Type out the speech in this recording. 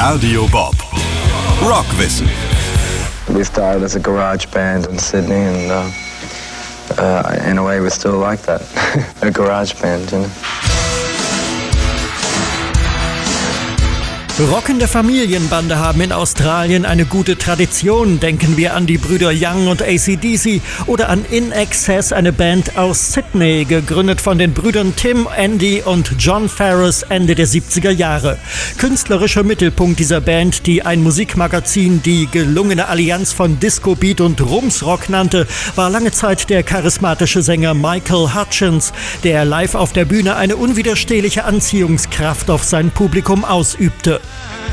Radio Bob. Rockwissen. We started as a garage band in Sydney, and in a way we still like that, a garage band, you know. Rockende Familienbande haben in Australien eine gute Tradition. Denken wir an die Brüder Young und AC/DC oder an In Excess, eine Band aus Sydney, gegründet von den Brüdern Tim, Andy und John Farris Ende der 70er Jahre. Künstlerischer Mittelpunkt dieser Band, die ein Musikmagazin die gelungene Allianz von Disco, Beat und Rumsrock nannte, war lange Zeit der charismatische Sänger Michael Hutchence, der live auf der Bühne eine unwiderstehliche Anziehungskraft auf sein Publikum ausübte.